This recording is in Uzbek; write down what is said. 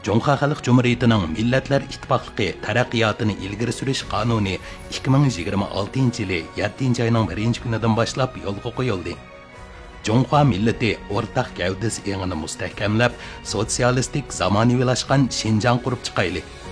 Cumhuriyet Xalq Cumhuriyetining Millatlar İttifaqlığı taraqqiyotini ilgari surish qonuni 2026 yili 7 oyning 1 kunidan boshlab yo'lga qo'yildi. Cumhur millati o'rtaq gavdasi engini mustahkamlab, sotsialistik zamonaviylashgan Xinjiang qurib chiqaylik.